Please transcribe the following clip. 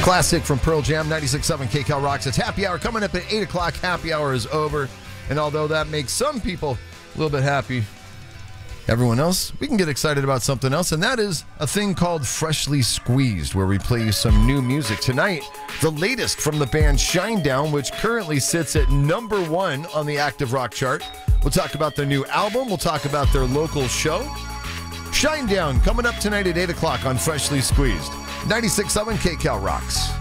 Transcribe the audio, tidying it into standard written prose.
Classic from Pearl Jam, 96.7 KCal Rocks. It's happy hour coming up at 8 o'clock. Happy hour is over. And although that makes some people a little bit happy, everyone else, we can get excited about something else, and that is a thing called Freshly Squeezed, where we play you some new music. Tonight, the latest from the band Shinedown, which currently sits at number 1 on the active rock chart. We'll talk about their new album. We'll talk about their local show. Shinedown coming up tonight at 8 o'clock on Freshly Squeezed. 96.7 KCal Rocks.